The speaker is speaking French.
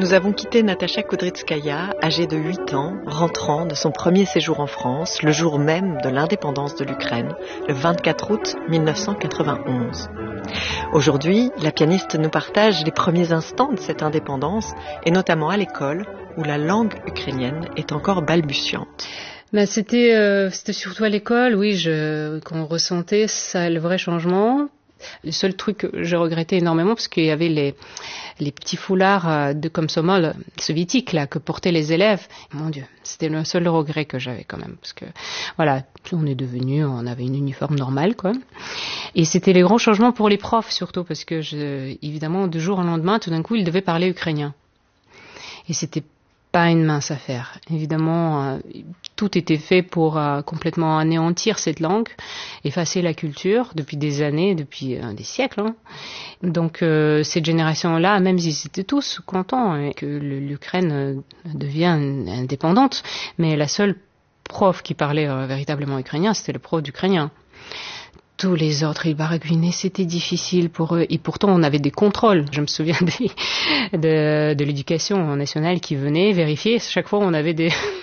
Nous avons quitté Natacha Kudrytskaya, âgée de 8 ans, rentrant de son premier séjour en France, le jour même de l'indépendance de l'Ukraine, le 24 août 1991. Aujourd'hui, la pianiste nous partage les premiers instants de cette indépendance, et notamment à l'école, où la langue ukrainienne est encore balbutiante. C'était surtout à l'école, oui, qu'on ressentait ça, le vrai changement. Le seul truc que je regrettais énormément, parce qu'il y avait les petits foulards de komsomol soviétiques là que portaient les élèves. Mon Dieu, c'était le seul regret que j'avais quand même, parce que voilà, on avait une uniforme normale quoi. Et c'était les grands changements pour les profs surtout, parce que évidemment, du jour au lendemain, tout d'un coup, ils devaient parler ukrainien. Et c'était pas une mince affaire. Évidemment, tout était fait pour complètement anéantir cette langue, effacer la culture depuis des années, depuis des siècles. Hein. Donc cette génération-là, même s'ils étaient tous contents que l'Ukraine devienne indépendante, mais la seule prof qui parlait véritablement ukrainien, c'était le prof d'ukrainien. Tous les autres, ils baragouinaient, c'était difficile pour eux. Et pourtant, on avait des contrôles. Je me souviens de l'éducation nationale qui venait vérifier. Chaque fois, on avait